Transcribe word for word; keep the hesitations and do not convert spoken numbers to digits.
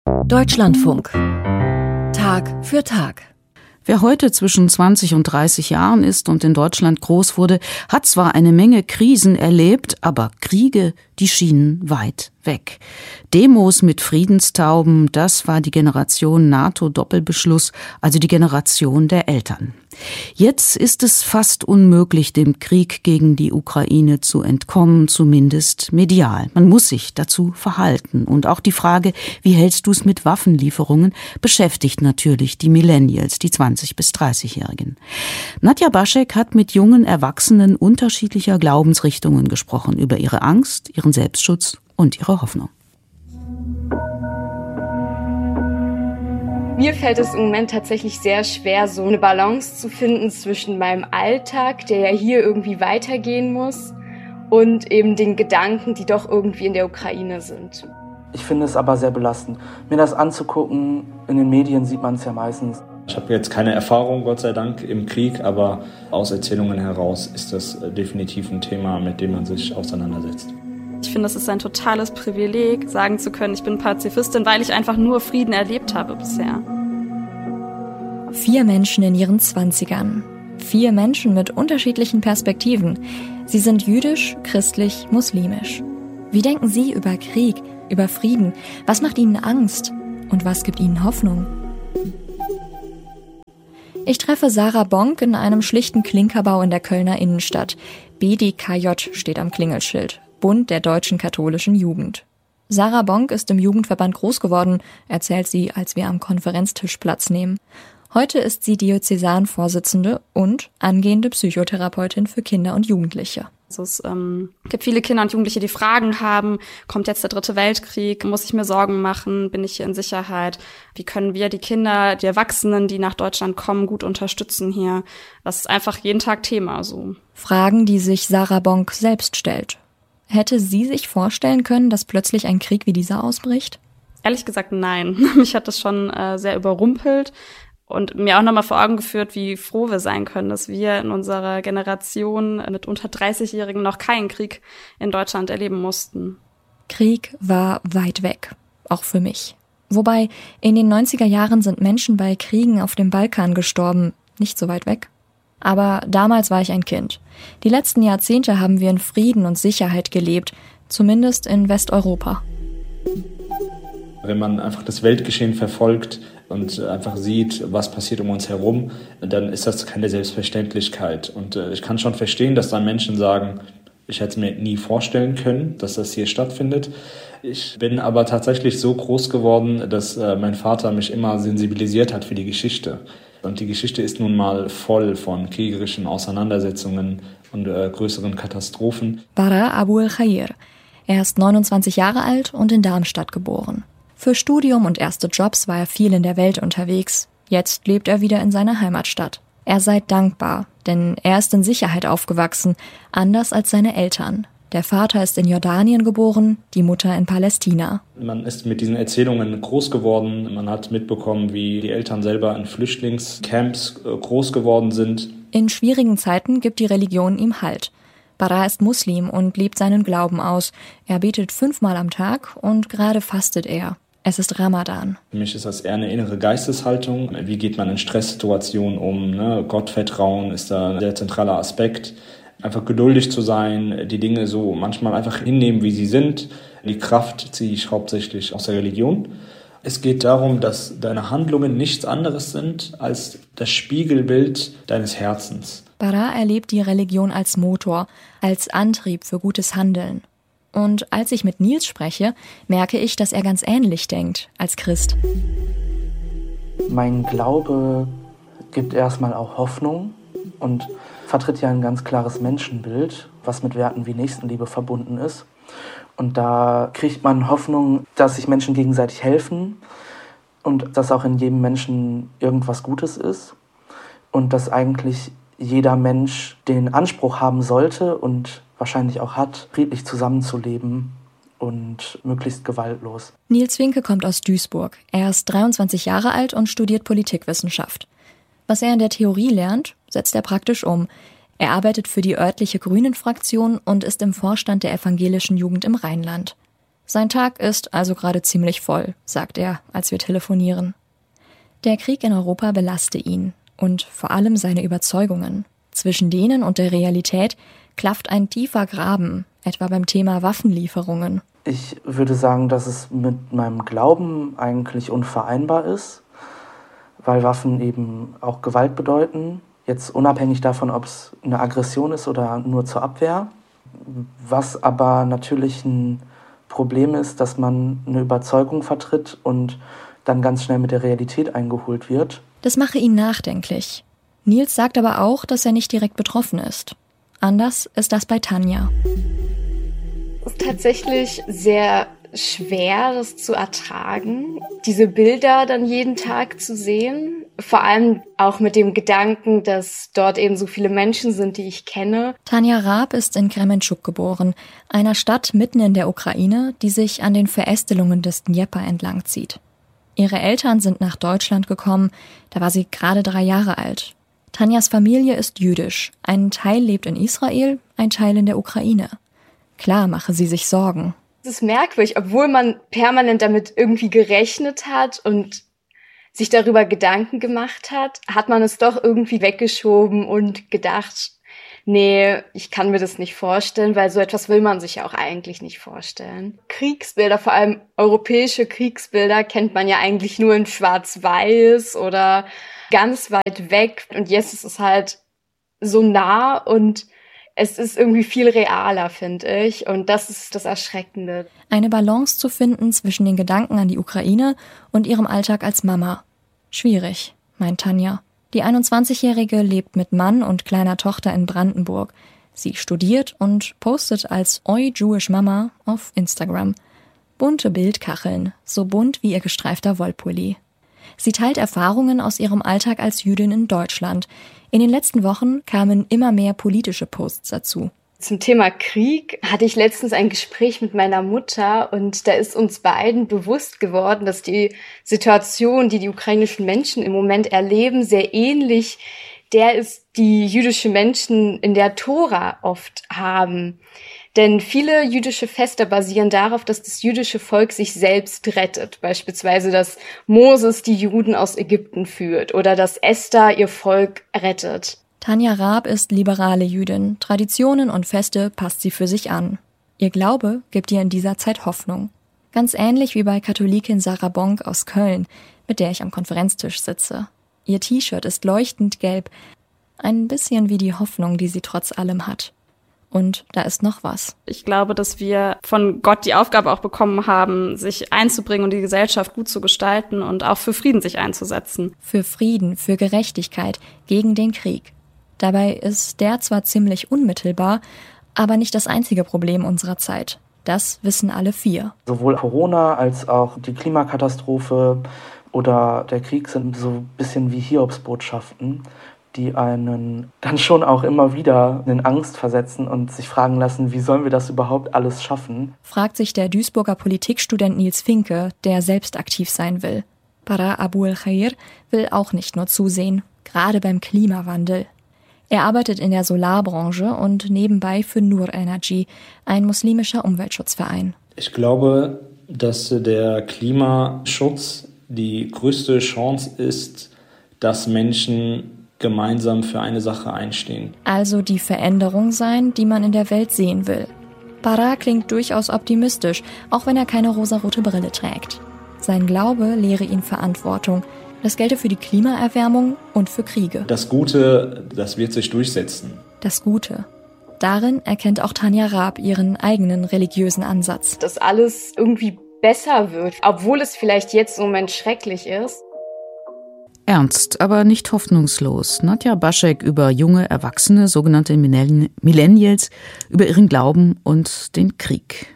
Deutschlandfunk. Tag für Tag. Wer heute zwischen zwanzig und dreißig Jahren ist und in Deutschland groß wurde, hat zwar eine Menge Krisen erlebt, aber Kriege, die schienen weit weg. Demos mit Friedenstauben, das war die Generation NATO-Doppelbeschluss, also die Generation der Eltern. Jetzt ist es fast unmöglich, dem Krieg gegen die Ukraine zu entkommen, zumindest medial. Man muss sich dazu verhalten. Und auch die Frage, wie hältst du es mit Waffenlieferungen, beschäftigt natürlich die Millennials, die zwanzig- bis dreißigjährigen. Nadja Baschek hat mit jungen Erwachsenen unterschiedlicher Glaubensrichtungen gesprochen, über ihre Angst, ihren Selbstschutz und ihre Hoffnung. Mir fällt es im Moment tatsächlich sehr schwer, so eine Balance zu finden zwischen meinem Alltag, der ja hier irgendwie weitergehen muss, und eben den Gedanken, die doch irgendwie in der Ukraine sind. Ich finde es aber sehr belastend. Mir das anzugucken, in den Medien sieht man es ja meistens. Ich habe jetzt keine Erfahrung, Gott sei Dank, im Krieg, aber aus Erzählungen heraus ist das definitiv ein Thema, mit dem man sich auseinandersetzt. Ich finde, es ist ein totales Privileg, sagen zu können, ich bin Pazifistin, weil ich einfach nur Frieden erlebt habe bisher. Vier Menschen in ihren Zwanzigern. Vier Menschen mit unterschiedlichen Perspektiven. Sie sind jüdisch, christlich, muslimisch. Wie denken Sie über Krieg, über Frieden? Was macht Ihnen Angst? Und was gibt Ihnen Hoffnung? Ich treffe Sarah Bonk in einem schlichten Klinkerbau in der Kölner Innenstadt. B D K J steht am Klingelschild. Bund der Deutschen Katholischen Jugend. Sarah Bonk ist im Jugendverband groß geworden, erzählt sie, als wir am Konferenztisch Platz nehmen. Heute ist sie Diözesanvorsitzende und angehende Psychotherapeutin für Kinder und Jugendliche. Also es ähm, gibt viele Kinder und Jugendliche, die Fragen haben, kommt jetzt der dritte Weltkrieg, muss ich mir Sorgen machen, bin ich hier in Sicherheit? Wie können wir die Kinder, die Erwachsenen, die nach Deutschland kommen, gut unterstützen hier? Das ist einfach jeden Tag Thema so. Fragen, die sich Sarah Bonk selbst stellt. Hätte sie sich vorstellen können, dass plötzlich ein Krieg wie dieser ausbricht? Ehrlich gesagt, nein. Mich hat das schon äh, sehr überrumpelt und mir auch nochmal vor Augen geführt, wie froh wir sein können, dass wir in unserer Generation mit unter dreißigjährigen noch keinen Krieg in Deutschland erleben mussten. Krieg war weit weg, auch für mich. Wobei, in den neunziger Jahren sind Menschen bei Kriegen auf dem Balkan gestorben, nicht so weit weg. Aber damals war ich ein Kind. Die letzten Jahrzehnte haben wir in Frieden und Sicherheit gelebt, zumindest in Westeuropa. Wenn man einfach das Weltgeschehen verfolgt und einfach sieht, was passiert um uns herum, dann ist das keine Selbstverständlichkeit. Und ich kann schon verstehen, dass dann Menschen sagen, ich hätte es mir nie vorstellen können, dass das hier stattfindet. Ich bin aber tatsächlich so groß geworden, dass mein Vater mich immer sensibilisiert hat für die Geschichte. Und die Geschichte ist nun mal voll von kriegerischen Auseinandersetzungen und äh, größeren Katastrophen. Bara Abu el-Khair. Er ist neunundzwanzig Jahre alt und in Darmstadt geboren. Für Studium und erste Jobs war er viel in der Welt unterwegs. Jetzt lebt er wieder in seiner Heimatstadt. Er sei dankbar, denn er ist in Sicherheit aufgewachsen, anders als seine Eltern. Der Vater ist in Jordanien geboren, die Mutter in Palästina. Man ist mit diesen Erzählungen groß geworden. Man hat mitbekommen, wie die Eltern selber in Flüchtlingscamps groß geworden sind. In schwierigen Zeiten gibt die Religion ihm Halt. Bara ist Muslim und lebt seinen Glauben aus. Er betet fünfmal am Tag und gerade fastet er. Es ist Ramadan. Für mich ist das eher eine innere Geisteshaltung. Wie geht man in Stresssituationen um? Ne? Gottvertrauen ist da ein sehr zentraler Aspekt. Einfach geduldig zu sein, die Dinge so manchmal einfach hinnehmen, wie sie sind. Die Kraft ziehe ich hauptsächlich aus der Religion. Es geht darum, dass deine Handlungen nichts anderes sind als das Spiegelbild deines Herzens. Bara erlebt die Religion als Motor, als Antrieb für gutes Handeln. Und als ich mit Nils spreche, merke ich, dass er ganz ähnlich denkt als Christ. Mein Glaube gibt erstmal auch Hoffnung und vertritt ja ein ganz klares Menschenbild, was mit Werten wie Nächstenliebe verbunden ist. Und da kriegt man Hoffnung, dass sich Menschen gegenseitig helfen und dass auch in jedem Menschen irgendwas Gutes ist und dass eigentlich jeder Mensch den Anspruch haben sollte und wahrscheinlich auch hat, friedlich zusammenzuleben und möglichst gewaltlos. Nils Winke kommt aus Duisburg. Er ist dreiundzwanzig Jahre alt und studiert Politikwissenschaft. Was er in der Theorie lernt, setzt er praktisch um. Er arbeitet für die örtliche Grünen-Fraktion und ist im Vorstand der evangelischen Jugend im Rheinland. Sein Tag ist also gerade ziemlich voll, sagt er, als wir telefonieren. Der Krieg in Europa belaste ihn und vor allem seine Überzeugungen. Zwischen denen und der Realität klafft ein tiefer Graben, etwa beim Thema Waffenlieferungen. Ich würde sagen, dass es mit meinem Glauben eigentlich unvereinbar ist, weil Waffen eben auch Gewalt bedeuten. Jetzt unabhängig davon, ob es eine Aggression ist oder nur zur Abwehr. Was aber natürlich ein Problem ist, dass man eine Überzeugung vertritt und dann ganz schnell mit der Realität eingeholt wird. Das mache ihn nachdenklich. Nils sagt aber auch, dass er nicht direkt betroffen ist. Anders ist das bei Tanja. Es ist tatsächlich sehr schwer, das zu ertragen, diese Bilder dann jeden Tag zu sehen. Vor allem auch mit dem Gedanken, dass dort eben so viele Menschen sind, die ich kenne. Tanja Raab ist in Krementschuk geboren, einer Stadt mitten in der Ukraine, die sich an den Verästelungen des Dnjepr entlang zieht. Ihre Eltern sind nach Deutschland gekommen, da war sie gerade drei Jahre alt. Tanjas Familie ist jüdisch, ein Teil lebt in Israel, ein Teil in der Ukraine. Klar mache sie sich Sorgen. Es ist merkwürdig, obwohl man permanent damit irgendwie gerechnet hat und sich darüber Gedanken gemacht hat, hat man es doch irgendwie weggeschoben und gedacht, nee, ich kann mir das nicht vorstellen, weil so etwas will man sich ja auch eigentlich nicht vorstellen. Kriegsbilder, vor allem europäische Kriegsbilder, kennt man ja eigentlich nur in Schwarz-Weiß oder ganz weit weg. Und jetzt ist es halt so nah und es ist irgendwie viel realer, finde ich. Und das ist das Erschreckende. Eine Balance zu finden zwischen den Gedanken an die Ukraine und ihrem Alltag als Mama. Schwierig, meint Tanja. Die einundzwanzigjährige lebt mit Mann und kleiner Tochter in Brandenburg. Sie studiert und postet als Oi Jewish Mama auf Instagram. Bunte Bildkacheln, so bunt wie ihr gestreifter Wollpulli. Sie teilt Erfahrungen aus ihrem Alltag als Jüdin in Deutschland. In den letzten Wochen kamen immer mehr politische Posts dazu. Zum Thema Krieg hatte ich letztens ein Gespräch mit meiner Mutter und da ist uns beiden bewusst geworden, dass die Situation, die die ukrainischen Menschen im Moment erleben, sehr ähnlich der ist, die jüdische Menschen in der Tora oft haben. Denn viele jüdische Feste basieren darauf, dass das jüdische Volk sich selbst rettet. Beispielsweise, dass Moses die Juden aus Ägypten führt oder dass Esther ihr Volk rettet. Tanja Raab ist liberale Jüdin. Traditionen und Feste passt sie für sich an. Ihr Glaube gibt ihr in dieser Zeit Hoffnung. Ganz ähnlich wie bei Katholikin Sarah Bonk aus Köln, mit der ich am Konferenztisch sitze. Ihr T-Shirt ist leuchtend gelb, ein bisschen wie die Hoffnung, die sie trotz allem hat. Und da ist noch was. Ich glaube, dass wir von Gott die Aufgabe auch bekommen haben, sich einzubringen und die Gesellschaft gut zu gestalten und auch für Frieden sich einzusetzen. Für Frieden, für Gerechtigkeit, gegen den Krieg. Dabei ist der zwar ziemlich unmittelbar, aber nicht das einzige Problem unserer Zeit. Das wissen alle vier. Sowohl Corona als auch die Klimakatastrophe oder der Krieg sind so ein bisschen wie Hiobsbotschaften, die einen dann schon auch immer wieder in Angst versetzen und sich fragen lassen, wie sollen wir das überhaupt alles schaffen? Fragt sich der Duisburger Politikstudent Nils Finke, der selbst aktiv sein will. Bara Abu el-Khair will auch nicht nur zusehen, gerade beim Klimawandel. Er arbeitet in der Solarbranche und nebenbei für Nur Energy, ein muslimischer Umweltschutzverein. Ich glaube, dass der Klimaschutz die größte Chance ist, dass Menschen gemeinsam für eine Sache einstehen. Also die Veränderung sein, die man in der Welt sehen will. Bara klingt durchaus optimistisch, auch wenn er keine rosarote Brille trägt. Sein Glaube lehre ihn Verantwortung. Das gelte für die Klimaerwärmung und für Kriege. Das Gute, das wird sich durchsetzen. Das Gute. Darin erkennt auch Tanja Raab ihren eigenen religiösen Ansatz. Dass alles irgendwie besser wird, obwohl es vielleicht jetzt im Moment schrecklich ist. Ernst, aber nicht hoffnungslos. Nadja Baschek über junge Erwachsene, sogenannte Millennials, über ihren Glauben und den Krieg.